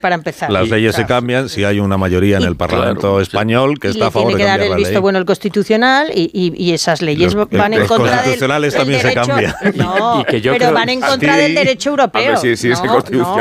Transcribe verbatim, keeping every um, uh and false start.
para empezar. Las leyes claro. se cambian si hay una mayoría en el Parlamento claro, español que está a favor de cambiar la ley. Y le tiene que dar el visto bueno el Constitucional y, y, y esas leyes los, van los en contra del, constitucionales del también derecho, se cambian. No, y que yo pero creo, van en contra ti, del derecho europeo. Hombre, sí, sí, no, ese constitucional